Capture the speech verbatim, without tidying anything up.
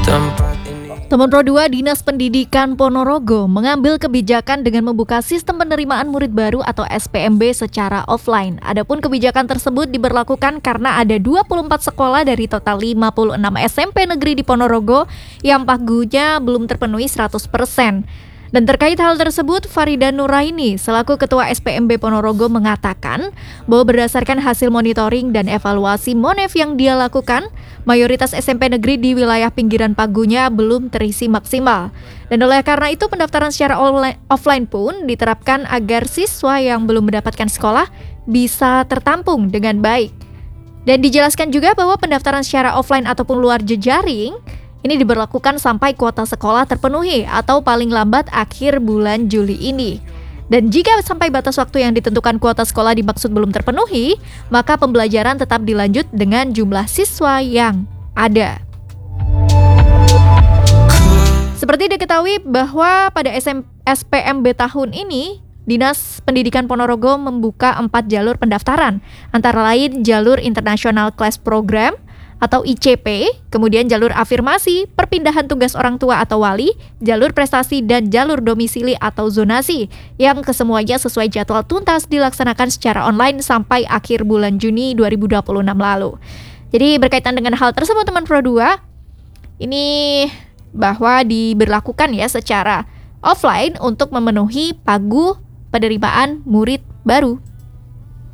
Teman Pro dua Dinas Pendidikan Ponorogo mengambil kebijakan dengan membuka sistem penerimaan murid baru atau S P M B secara offline. Adapun kebijakan tersebut diberlakukan karena ada dua puluh empat sekolah dari total lima puluh enam S M P negeri di Ponorogo yang pagunya belum terpenuhi seratus persen. Dan terkait hal tersebut, Farida Nuraini selaku Ketua S P M B Ponorogo mengatakan bahwa berdasarkan hasil monitoring dan evaluasi Monef yang dia lakukan, mayoritas S M P negeri di wilayah pinggiran pagunya belum terisi maksimal. Dan oleh karena itu pendaftaran secara online, offline pun diterapkan agar siswa yang belum mendapatkan sekolah bisa tertampung dengan baik. Dan dijelaskan juga bahwa pendaftaran secara offline ataupun luar jejaring ini diberlakukan sampai kuota sekolah terpenuhi atau paling lambat akhir bulan Juli ini. Dan jika sampai batas waktu yang ditentukan kuota sekolah dimaksud belum terpenuhi, maka pembelajaran tetap dilanjut dengan jumlah siswa yang ada. Seperti diketahui bahwa pada S P M B tahun ini, Dinas Pendidikan Ponorogo membuka empat jalur pendaftaran, antara lain jalur International Class Program atau I C P, kemudian jalur afirmasi, perpindahan tugas orang tua atau wali, jalur prestasi, dan jalur domisili atau zonasi, yang kesemuanya sesuai jadwal tuntas dilaksanakan secara online sampai akhir bulan Juni dua ribu dua puluh enam lalu. Jadi berkaitan dengan hal tersebut teman Pro dua, ini bahwa diberlakukan ya secara offline untuk memenuhi pagu penerimaan murid baru.